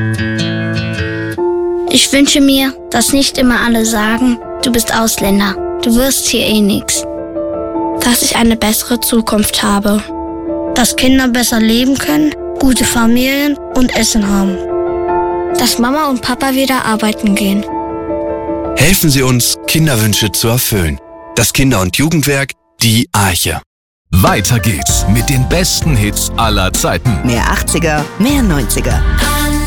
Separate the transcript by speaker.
Speaker 1: Ich wünsche mir, dass nicht immer alle sagen, du bist Ausländer, du wirst hier eh nix.
Speaker 2: Dass ich eine bessere Zukunft habe.
Speaker 1: Dass Kinder besser leben können, gute Familien und Essen haben.
Speaker 2: Dass Mama und Papa wieder arbeiten gehen.
Speaker 3: Helfen Sie uns, Kinderwünsche zu erfüllen. Das Kinder- und Jugendwerk, die Arche.
Speaker 4: Weiter geht's mit den besten Hits aller Zeiten.
Speaker 5: Mehr 80er, mehr 90er.